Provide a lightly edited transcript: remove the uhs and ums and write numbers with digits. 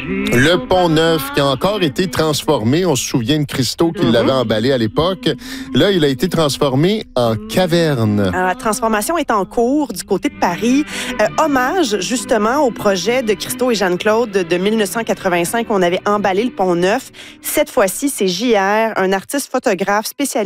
Le Pont-Neuf qui a encore été transformé. On se souvient de Christo qui l'avait emballé à l'époque. Là, il a été transformé en caverne. La transformation est en cours du côté de Paris. Hommage, justement, au projet de Christo et Jeanne-Claude de 1985. On avait emballé le Pont-Neuf. Cette fois-ci, c'est JR, un artiste photographe spécialisé